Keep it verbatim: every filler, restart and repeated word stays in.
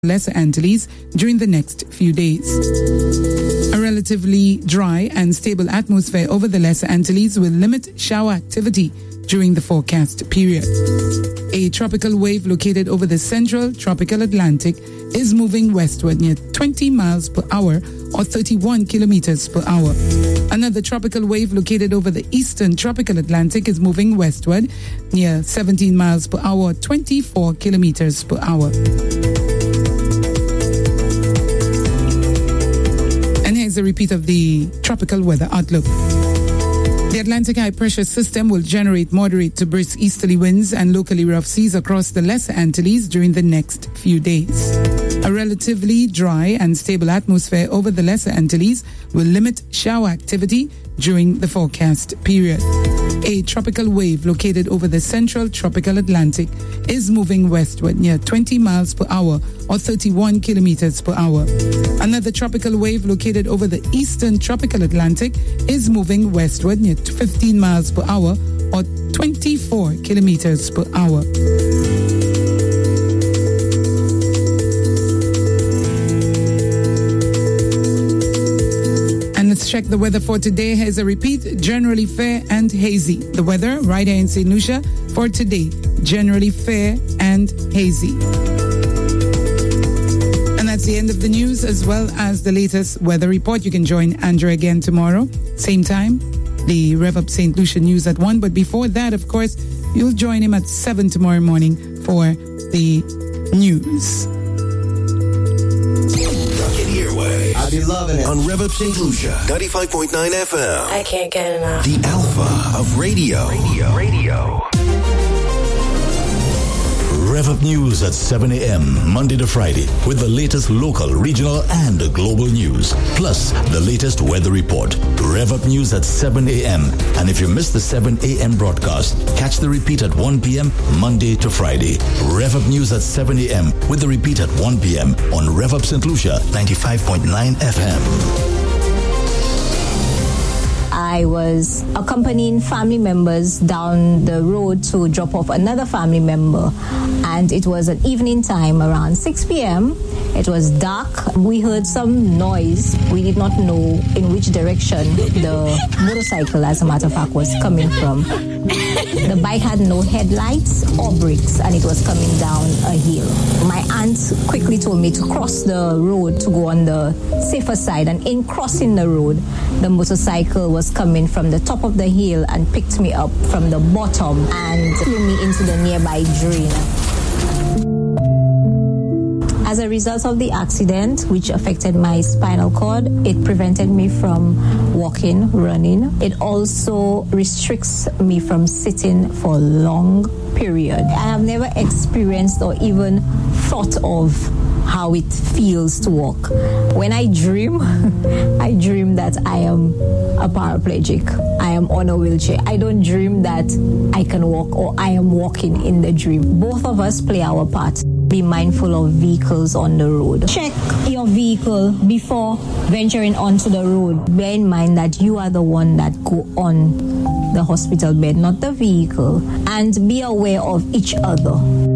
Lesser Antilles during the next few days. A relatively dry and stable atmosphere over the Lesser Antilles will limit shower activity during the forecast period. A tropical wave located over the central tropical Atlantic is moving westward near twenty miles per hour or thirty-one kilometers per hour. Another tropical wave located over the eastern tropical Atlantic is moving westward near seventeen miles per hour or twenty-four kilometers per hour. And here's a repeat of the tropical weather outlook. The Atlantic high pressure system will generate moderate to brisk easterly winds and locally rough seas across the Lesser Antilles during the next few days. A relatively dry and stable atmosphere over the Lesser Antilles will limit shower activity during the forecast period. A tropical wave located over the central tropical Atlantic is moving westward near twenty miles per hour or thirty-one kilometers per hour. Another tropical wave located over the eastern tropical Atlantic is moving westward near fifteen miles per hour or twenty-four kilometers per hour. Let's check the weather for today. Here's a repeat. Generally fair and hazy. The weather right here in Saint Lucia for today. Generally fair and hazy. And that's the end of the news as well as the latest weather report. You can join Andrea again tomorrow. Same time. The Rev Up Saint Lucia news at one. But before that, of course, you'll join him at seven tomorrow morning for the news. I'll be loving it. On Rev Up Saint Lucia, ninety-five point nine F M. I can't get enough. The alpha of radio. Radio. Radio. Rev Up News at seven a.m. Monday to Friday with the latest local, regional, and global news. Plus, the latest weather report. Rev Up News at seven a.m. And if you missed the seven a.m. broadcast, catch the repeat at one p.m. Monday to Friday. Rev Up News at seven a.m. with the repeat at one p.m. on Rev Up Saint Lucia, ninety-five point nine F M. I was accompanying family members down the road to drop off another family member, and it was an evening time around six p.m. It was dark. We heard some noise. We did not know in which direction the motorcycle, as a matter of fact, was coming from. The bike had no headlights or brakes, and it was coming down a hill. My aunt quickly told me to cross the road to go on the safer side, and in crossing the road, the motorcycle was coming from the top of the hill and picked me up from the bottom and threw me into the nearby drain. As a result of the accident, which affected my spinal cord, it prevented me from walking, running. It also restricts me from sitting for a long period. I have never experienced or even thought of how it feels to walk. When I dream, I dream that I am a paraplegic. I am on a wheelchair. I don't dream that I can walk or I am walking in the dream. Both of us play our part. Be mindful of vehicles on the road. Check your vehicle before venturing onto the road. Bear in mind that you are the one that go on the hospital bed, not the vehicle. And be aware of each other.